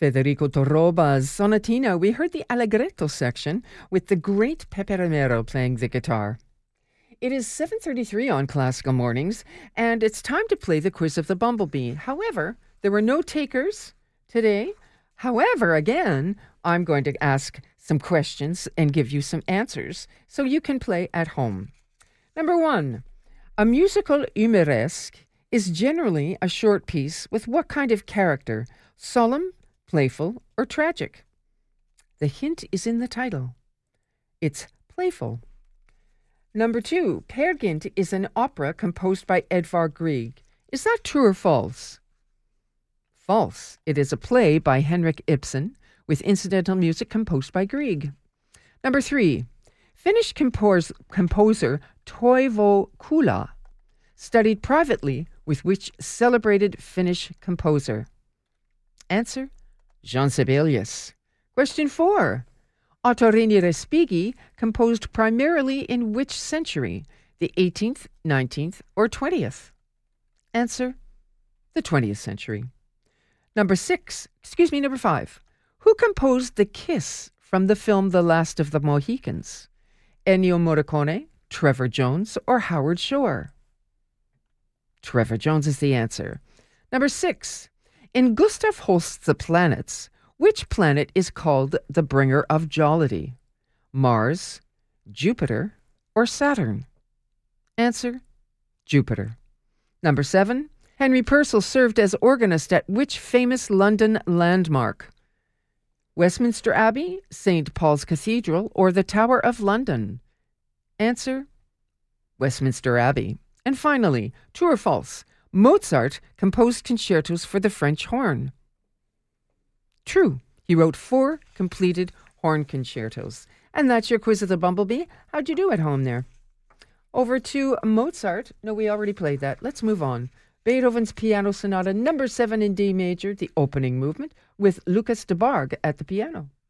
Federico Torroba's Sonatina, we heard the Allegretto section with the great Pepe Romero playing the guitar. It is 7:33 on Classical Mornings, and it's time to play the Quiz of the Bumblebee. However, there were no takers today. However, again, I'm going to ask some questions and give you some answers so you can play at home. Number 1, a musical humoresque is generally a short piece with what kind of character? Solemn, playful, or tragic? The hint is in the title. It's playful. Number 2, Peer Gynt is an opera composed by Edvard Grieg. Is that true or false? False. It is a play by Henrik Ibsen with incidental music composed by Grieg. Number 3, Finnish composer Toivo Kula studied privately with which celebrated Finnish composer? Answer, Jean Sibelius. Question 4, Ottorino Respighi composed primarily in which century? The 18th, 19th, or 20th? Answer, the 20th century. Number 5. Who composed The Kiss from the film The Last of the Mohicans? Ennio Morricone, Trevor Jones, or Howard Shore? Trevor Jones is the answer. Number 6. In Gustav Holst's The Planets, which planet is called the bringer of jollity? Mars, Jupiter, or Saturn? Answer, Jupiter. Number 7. Henry Purcell served as organist at which famous London landmark? Westminster Abbey, St. Paul's Cathedral, or the Tower of London? Answer, Westminster Abbey. And finally, true or false, Mozart composed concertos for the French horn? True. He wrote 4 completed horn concertos. And that's your Quiz of the Bumblebee. How'd you do at home there? Over to Mozart. No, we already played that. Let's move on. Beethoven's Piano Sonata number 7 in D major, the opening movement, with Lucas de Barg at the piano.